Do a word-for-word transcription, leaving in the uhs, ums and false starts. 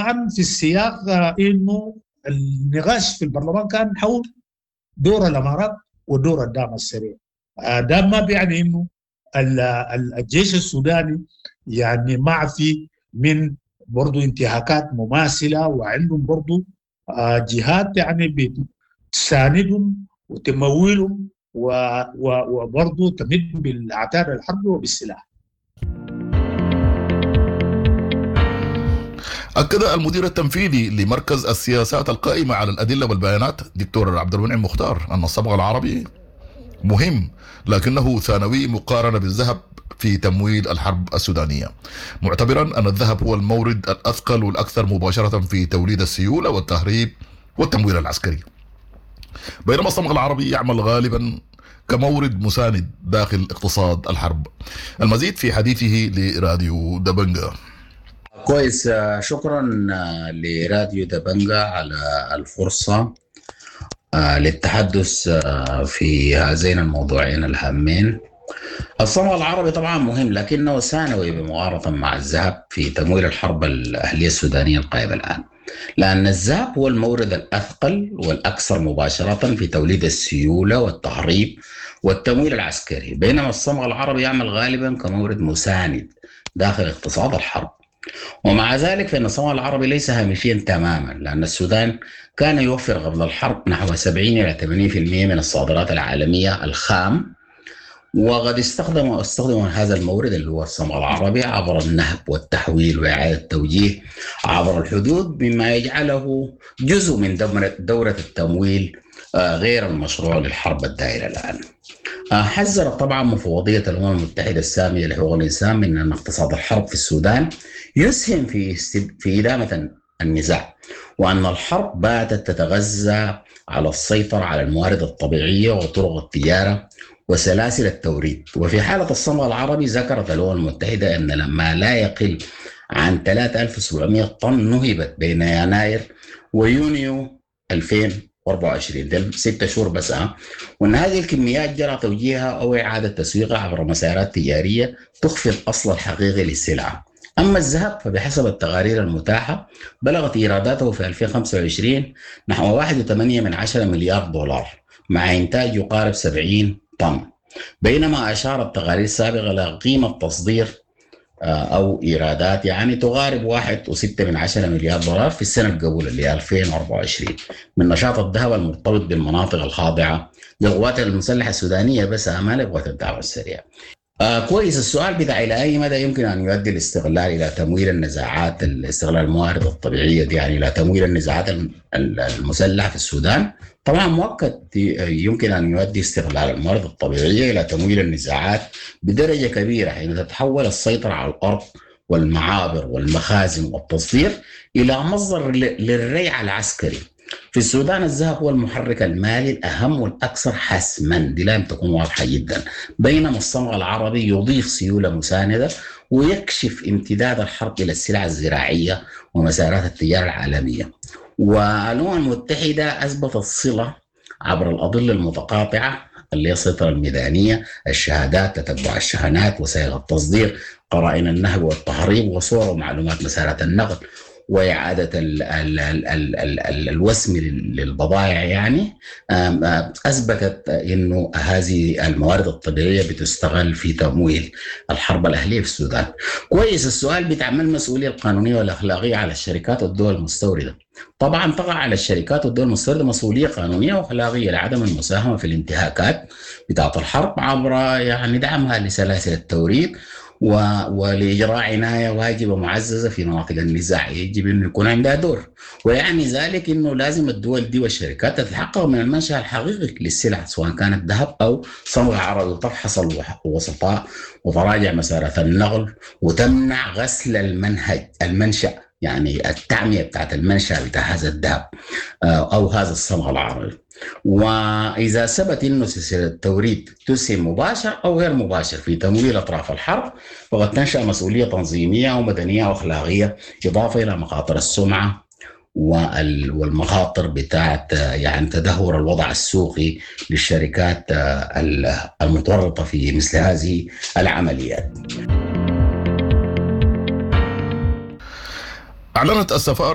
طبعا في السياق انه النقاش في البرلمان كان حول دور الامارات ودور الدعم السريع. ده ما بيعني انه الجيش السوداني يعني معفي من برضو انتهاكات مماثله، وعندهم برضو جهات يعني بتساندهم وتمويلهم وبرضو تمد بالاعتاد الحرب وبالسلاح. أكد المدير التنفيذي لمركز السياسات القائمة على الأدلة والبيانات دكتور عبد المنعم مختار أن الصبغة العربي مهم لكنه ثانوي مقارنة بالذهب في تمويل الحرب السودانية، معتبرا أن الذهب هو المورد الأثقل والأكثر مباشرة في توليد السيولة والتهريب والتمويل العسكري، بينما الصبغة العربي يعمل غالبا كمورد مساند داخل اقتصاد الحرب. المزيد في حديثه لراديو دبنجة. كويس، شكرا لراديو دبنجة على الفرصة للتحدث في هذين الموضوعين الهامين. الصبغة العربي طبعا مهم لكنه ثانوي بمقارنة مع الذهب في تمويل الحرب الأهلية السودانية القائمة الآن، لأن الذهب هو المورد الأثقل والأكثر مباشرة في توليد السيولة والتهريب والتمويل العسكري، بينما الصبغة العربي يعمل غالبا كمورد مساند داخل اقتصاد الحرب. ومع ذلك فإن الصبغة العربي ليس هامشيا تماما، لأن السودان كان يوفر قبل الحرب نحو سبعين إلى ثمانين بالمئة من الصادرات العالمية الخام، وقد استخدم استخدم هذا المورد اللي هو الصبغة العربي عبر النهب والتحويل وإعادة التوجيه عبر الحدود، مما يجعله جزء من دورة التمويل غير المشروع للحرب الدائرة الآن. حذرت طبعا مفوضية الأمم المتحدة السامية لحقوق الإنسان من أن اقتصاد الحرب في السودان يسهم في في إدامة النزاع، وأن الحرب باتت تتغذى على السيطرة على الموارد الطبيعية وطرق التجارة وسلاسل التوريد. وفي حالة الصبغة العربي ذكرت الأمم المتحدة أن لما لا يقل عن ثلاثة آلاف وسبعمئة طن نهبت بين يناير ويونيو ألفين وأربعة وعشرين، ده ستة شهور بس، أه وأن هذه الكميات جرى توجيهها أو إعادة تسويقها عبر مسارات تجارية تخفي الأصل الحقيقي للسلعة. أما الذهب فبحسب التقارير المتاحة بلغت إيراداته في ألفين وخمسة وعشرين نحو واحد فاصلة ثمانية من عشرة مليار دولار مع إنتاج يقارب سبعين طن، بينما أشارت تقارير سابقة إلى قيمة تصدير أو إيرادات يعني تقارب واحد فاصلة ستة من عشرة مليار دولار في السنة القبل اللي هي ألفين وأربعة وعشرين من نشاط الذهب المرتبط بالمناطق الخاضعة للقوات المسلحة السودانية بس أمال قوات الدعم السريع. آه كويس، السؤال بتاع إلى أي مدى يمكن أن يؤدي الاستغلال إلى تمويل النزاعات، الاستغلال الموارد الطبيعية دي يعني إلى تمويل النزاعات المسلحة في السودان. طبعا مؤكد يمكن أن يؤدي استغلال الموارد الطبيعية إلى تمويل النزاعات بدرجة كبيرة حين تتحول السيطرة على الأرض والمعابر والمخازن والتصدير إلى مصدر للريع العسكري. في السودان الذهب هو المحرك المالي الأهم والأكثر حسما، دي لازم تكون واضحة جدا، بينما الصبغة العربي يضيف سيولة مساندة ويكشف امتداد الحرب إلى السلع الزراعية ومسارات التجارة العالمية. والأمم المتحدة أثبتت صلة عبر الأضلة المتقاطعة اللي هي السيطرة الميدانية، الشهادات، تتبع الشحنات، وسائل التصدير، قرائن النهب والتهريب، وصور ومعلومات مسارات النقل، وإعادة ال ال ال ال ال ال الوسم للبضائع. يعني أثبتت أنه هذه الموارد الطبيعية بتستغل في تمويل الحرب الأهلية في السودان. كويس، السؤال بتعمل المسؤولية القانونية والأخلاقية على الشركات والدول المستوردة. طبعا تقع على الشركات والدول المستوردة مسؤولية قانونية وأخلاقية لعدم المساهمة في الانتهاكات بتاعة الحرب عبر يعني دعمها لسلاسل التوريد ولإجراء عناية واجبة معززة في مناطق النزاع، يجب أن يكون عندها دور. ويعني ذلك أنه لازم الدول دي والشركات تتحقق من المنشأ الحقيقي للسلع سواء كانت ذهب أو صبغة عربي، تفحص الوسطاء وتراجع مسارات النقل وتمنع غسل المنهج المنشأ، يعني التعمية بتاعت المنشأ بتاع هذا الذهب أو هذا الصبغة العربي. وإذا ثبت أنه سلسلة التوريد تسهم مباشر أو غير مباشر في تمويل أطراف الحرب، فقد تنشأ مسؤولية تنظيمية ومدنية وأخلاقية، إضافة إلى مخاطر السمعة والمخاطر بتاعت يعني تدهور الوضع السوقي للشركات المتورطة في مثل هذه العمليات. أعلنت السفارة